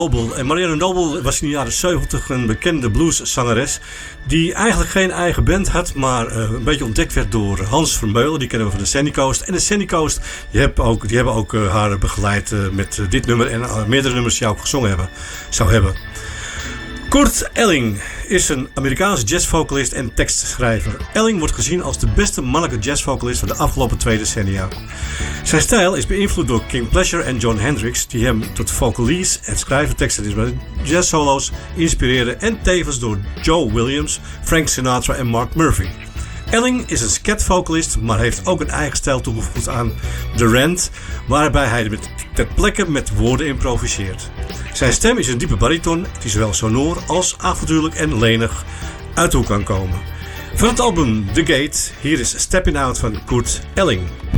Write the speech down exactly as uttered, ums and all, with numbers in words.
Noble. En Marianne Noble was in de jaren zeventig een bekende blueszangeres die eigenlijk geen eigen band had, maar uh, een beetje ontdekt werd door Hans Vermeulen. Die kennen we van de Sandy Coast. En de Sandy Coast, die, heb ook, die hebben ook uh, haar begeleid uh, met uh, dit nummer en uh, meerdere nummers die ook gezongen hebben, zou hebben. Kurt Elling is een Amerikaanse jazzvocalist en tekstschrijver. Elling wordt gezien als de beste mannelijke jazzvocalist van de afgelopen twee decennia. Zijn stijl is beïnvloed door King Pleasure en Jon Hendricks, die hem tot vocalist en schrijver teksten met jazzsolo's inspireerden, en tevens door Joe Williams, Frank Sinatra en Mark Murphy. Elling is een scat-vocalist, maar heeft ook een eigen stijl toegevoegd aan The Rant, waarbij hij met, ter plekke met woorden improviseert. Zijn stem is een diepe bariton die zowel sonor als avontuurlijk en lenig uit de hoek kan komen. Van het album The Gate, hier is Stepping Out van Kurt Elling.